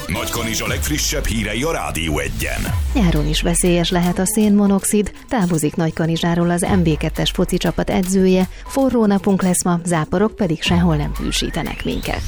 Nagykanizsa legfrissebb hírei a Rádió Egyen. Nyáron is veszélyes lehet a szénmonoxid, távozik Nagykanizsáról az MB2-es foci csapat edzője, forró napunk lesz ma, záporok pedig sehol nem hűsítenek minket.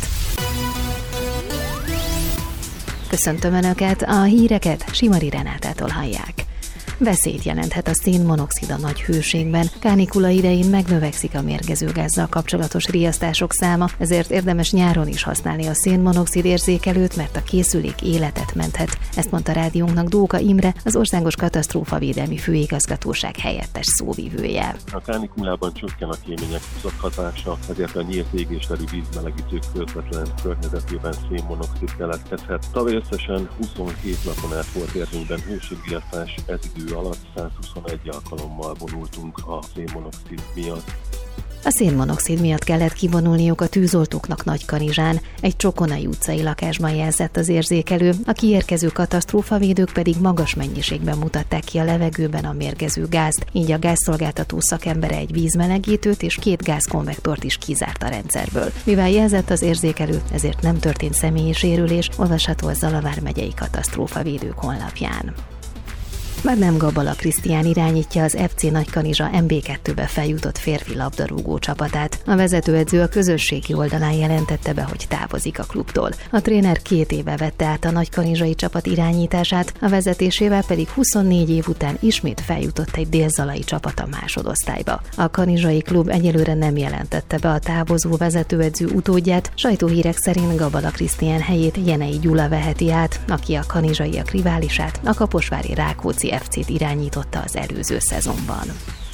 Köszöntöm Önöket, a híreket Simari Renátától hallják. Veszélyt jelenthet a szénmonoxid a nagy hőségben. Kánikula idején megnövekszik a mérgező gázzal kapcsolatos riasztások száma, ezért érdemes nyáron is használni a szénmonoxid érzékelőt, mert a készülék életet menthet. Ezt mondta rádiónknak Dóka Imre, az Országos Katasztrófavédelmi Főigazgatóság helyettes szóvivője. A kánikulában csökken a kémények hatása, ezért a nyílt ég és teli vízmelegítők közvetlen környezetében szénmonoxid keletkezhet. Tavaly összesen 27 napon át volt érvényben hőségriasztás, ez idő alatt 121 alkalommal vonultunk a szénmonoxid miatt. A szénmonoxid miatt kellett kivonulniuk a tűzoltóknak Nagykanizsán. Egy Csokonai utcai lakásban jelzett az érzékelő, a kiérkező katasztrófavédők pedig magas mennyiségben mutatták ki a levegőben a mérgező gázt, így a gázszolgáltató szakembere egy vízmelegítőt és 2 gázkonvektort is kizárt a rendszerből. Mivel jelzett az érzékelő, ezért nem történt személyi sérülés, olvasható a Zalavár megyei katasztrófavédők honlapján. Már nem Gabala Krisztián irányítja az FC Nagykanizsa MB2-be feljutott férfi labdarúgó csapatát. A vezetőedző a közösségi oldalán jelentette be, hogy távozik a klubtól. A tréner 2 éve vette át a nagykanizsai csapat irányítását, a vezetésével pedig 24 év után ismét feljutott egy délzalai csapat a másodosztályba. A kanizsai klub egyelőre nem jelentette be a távozó vezetőedző utódját, sajtóhírek szerint Gabala Krisztián helyét Jenei Gyula veheti át, aki a kanizsaiak riválisát, a kaposvári Rákóczi FC-t irányította az előző szezonban.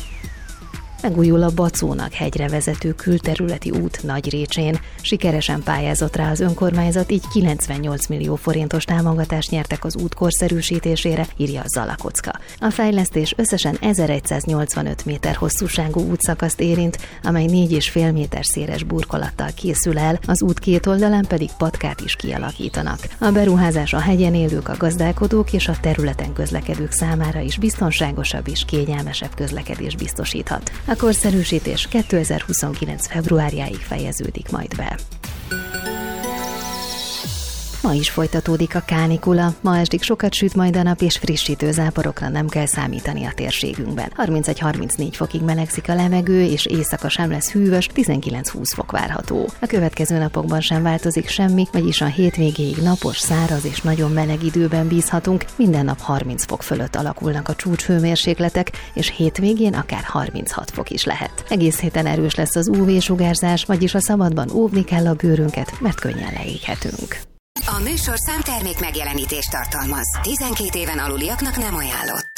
Megújul a Bacónak hegyre vezető külterületi út Nagyrécsén. Sikeresen pályázott rá az önkormányzat, így 98 millió forintos támogatást nyertek az út korszerűsítésére, írja a Zalakocka. A fejlesztés összesen 1185 méter hosszúságú útszakaszt érint, amely 4,5 méter széles burkolattal készül el, az út két oldalán pedig patkát is kialakítanak. A beruházás a hegyen élők, a gazdálkodók és a területen közlekedők számára is biztonságosabb és kényelmesebb közlekedés biztosíthat. A korszerűsítés 2029. februárjáig fejeződik majd be. Ma is folytatódik a kánikula. Ma estig sokat süt majd a nap, és frissítő záporokra nem kell számítani a térségünkben. 31-34 fokig melegszik a levegő, és éjszaka sem lesz hűvös, 19-20 fok várható. A következő napokban sem változik semmi, vagyis a hétvégéig napos, száraz és nagyon meleg időben bízhatunk. Minden nap 30 fok fölött alakulnak a csúcshőmérsékletek, és hétvégén akár 36 fok is lehet. Egész héten erős lesz az UV-sugárzás, vagyis a szabadban óvni kell a bőrünket, mert könnyen leéghetünk. A műsorszám termék megjelenítést tartalmaz. 12 éven aluliaknak nem ajánlott.